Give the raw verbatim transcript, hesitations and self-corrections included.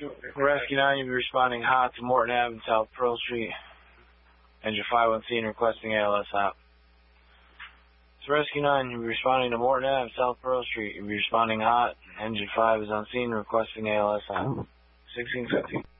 Rescue nine, you'll be responding hot to Morton Avenue, South Pearl Street. Engine five on scene requesting A L S hot. So Rescue nine, you'll be responding to Morton Avenue, South Pearl Street. You'll be responding hot. Engine five is on scene requesting A L S hot. sixteen fifty.